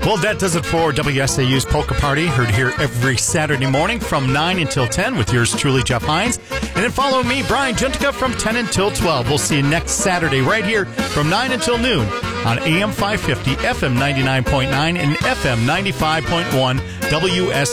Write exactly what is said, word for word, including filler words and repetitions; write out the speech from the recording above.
Well, that does it for W S A U's Polka Party, heard here every Saturday morning from nine until ten with yours truly, Jeff Hines. And then follow me, Brian Juntica, from ten until twelve. We'll see you next Saturday right here from nine until noon on A M five fifty, F M ninety-nine point nine, and F M ninety-five point one W S